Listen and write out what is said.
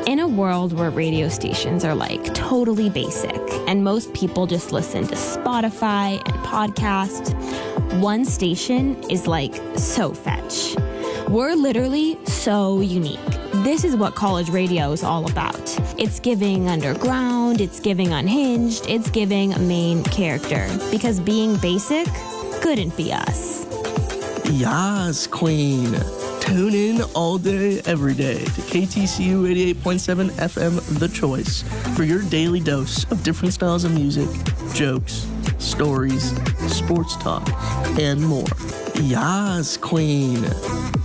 In a world where radio stations are like totally basic and most people just listen to Spotify and podcasts, one station is like so fetch. We're literally so unique. This is what college radio is all about. It's giving underground, it's giving unhinged, it's giving a main character. Because being basic couldn't be us. Yas, queen. Tune in all day, every day to KTCU 88.7 FM The Choice for your daily dose of different styles of music, jokes, stories, sports talk, and more. Yas, queen.